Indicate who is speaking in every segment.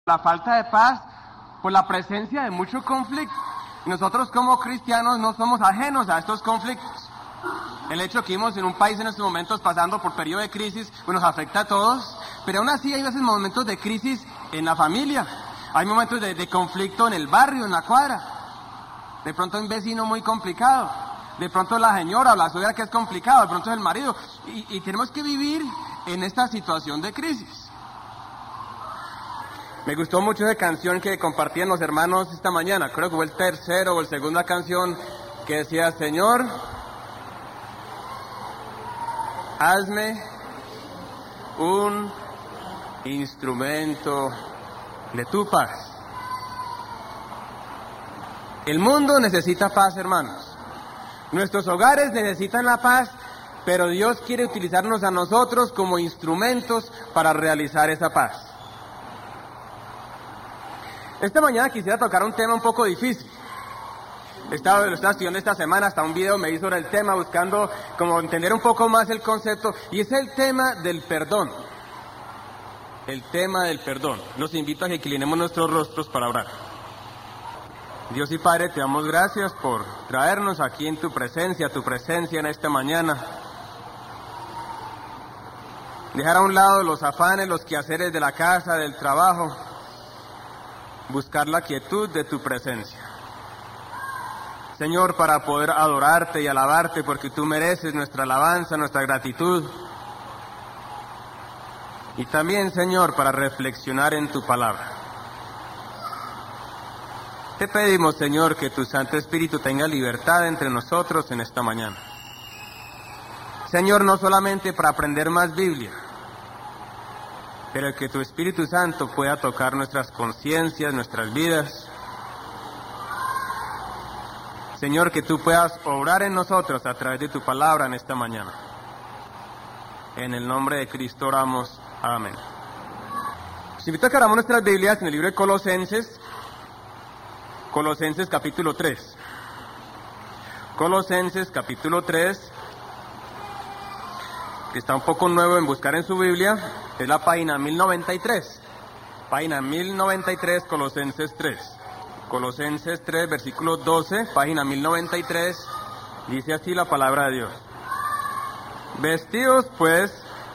Speaker 1: la falta de paz, por la presencia de mucho conflicto. Y nosotros como cristianos no somos ajenos a estos conflictos. El hecho que vivimos en un país en estos momentos pasando por periodo de crisis, pues nos afecta a todos, pero aún así hay veces momentos de crisis en la familia, hay momentos de conflicto en el barrio, en la cuadra, de pronto un vecino muy complicado, de pronto la señora o la suegra que es complicado, de pronto es el marido, y tenemos que vivir en esta situación de crisis. Me gustó mucho esa canción que compartían los hermanos esta mañana, creo que fue el tercero o la segunda canción que decía: Señor, hazme un instrumento de tu paz. El mundo necesita paz, hermanos. Nuestros hogares necesitan la paz, pero Dios quiere utilizarnos a nosotros como instrumentos para realizar esa paz. Esta mañana quisiera tocar un tema un poco difícil. Lo estaba estudiando esta semana, hasta un video me hizo sobre el tema, buscando como entender un poco más el concepto, y es el tema del perdón. El tema del perdón. Los invito a que inclinemos nuestros rostros para orar. Dios y Padre, te damos gracias por traernos aquí en tu presencia en esta mañana. Dejar a un lado los afanes, los quehaceres de la casa, del trabajo, buscar la quietud de tu presencia. Señor, para poder adorarte y alabarte, porque tú mereces nuestra alabanza, nuestra gratitud. Y también, Señor, para reflexionar en tu palabra. Te pedimos, Señor, que tu Santo Espíritu tenga libertad entre nosotros en esta mañana. Señor, no solamente para aprender más Biblia, pero que tu Espíritu Santo pueda tocar nuestras conciencias, nuestras vidas. Señor, que tú puedas obrar en nosotros a través de tu palabra en esta mañana. En el nombre de Cristo oramos. Amén. Os invito a que abramos nuestras Biblias en el libro de Colosenses capítulo 3. Colosenses capítulo 3, que está un poco nuevo en buscar en su Biblia, es la página 1093. Página 1093, Colosenses 3. Colosenses 3, versículo 12, página 1093, dice así la palabra de Dios. Vestidos pues,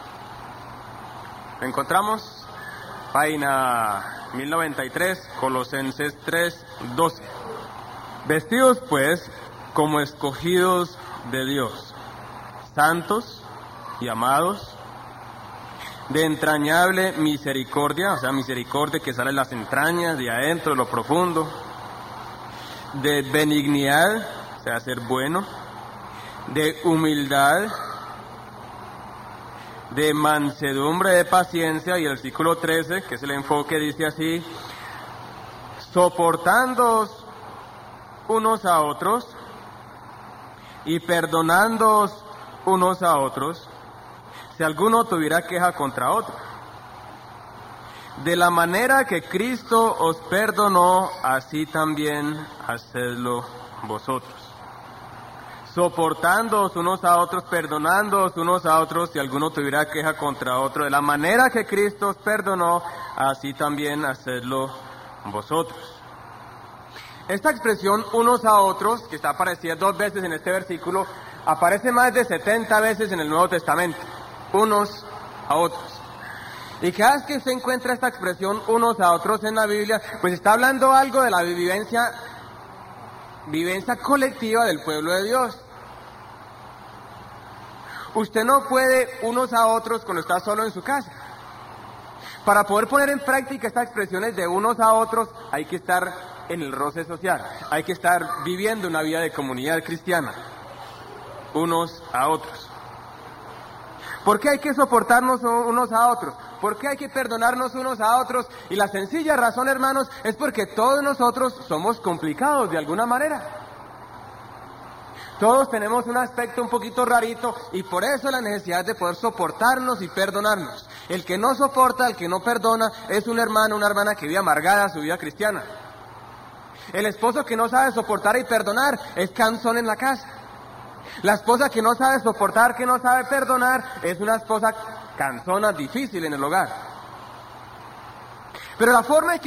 Speaker 1: encontramos, página 1093, Colosenses 3, 12. Vestidos pues como escogidos de Dios, santos y amados, de entrañable misericordia, o sea, misericordia que sale de las entrañas, de adentro, de lo profundo, de benignidad, o sea, ser bueno, de humildad, de mansedumbre, de paciencia, y el versículo 13, que es el enfoque, dice así: soportándoos unos a otros y perdonándoos unos a otros, si alguno tuviera queja contra otro. De la manera que Cristo os perdonó, así también hacedlo vosotros. Soportándoos unos a otros, perdonándoos unos a otros, si alguno tuviera queja contra otro. De la manera que Cristo os perdonó, así también hacedlo vosotros. Esta expresión unos a otros, que está aparecida 2 veces en este versículo, aparece más de 70 veces en el Nuevo Testamento. Unos a otros. Y cada vez que se encuentra esta expresión unos a otros en la Biblia, pues está hablando algo de la vivencia colectiva del pueblo de Dios. Usted no puede unos a otros cuando está solo en su casa. Para poder poner en práctica estas expresiones de unos a otros, hay que estar en el roce social, hay que estar viviendo una vida de comunidad cristiana, unos a otros. ¿Por qué hay que soportarnos unos a otros? ¿Por qué hay que perdonarnos unos a otros? Y la sencilla razón, hermanos, es porque todos nosotros somos complicados de alguna manera. Todos tenemos un aspecto un poquito rarito, y por eso la necesidad de poder soportarnos y perdonarnos. El que no soporta, el que no perdona, es un hermano, una hermana que vive amargada su vida cristiana. El esposo que no sabe soportar y perdonar es cansón en la casa. La esposa que no sabe soportar, que no sabe perdonar, es una esposa cansona, difícil en el hogar. Pero la forma en